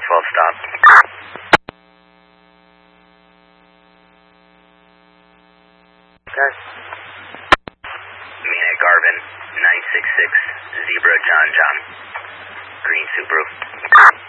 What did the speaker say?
stop. Okay. Mina Garvin, 966, Zebra John John, Green Subaru.